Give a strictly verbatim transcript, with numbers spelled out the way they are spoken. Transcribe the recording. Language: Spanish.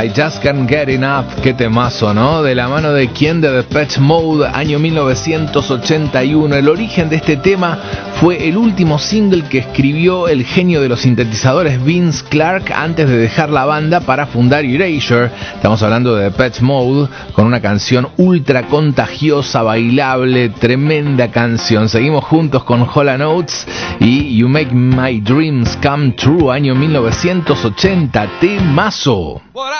I Just Can't Get Enough. Qué temazo, ¿no? De la mano de quién, de Depeche Mode, año mil novecientos ochenta y uno. El origen de este tema fue el último single que escribió el genio de los sintetizadores Vince Clarke antes de dejar la banda para fundar Erasure. Estamos hablando de Depeche Mode, con una canción ultra contagiosa, bailable, tremenda canción. Seguimos juntos con Hall and Oates y You Make My Dreams Come True, año mil novecientos ochenta. Temazo.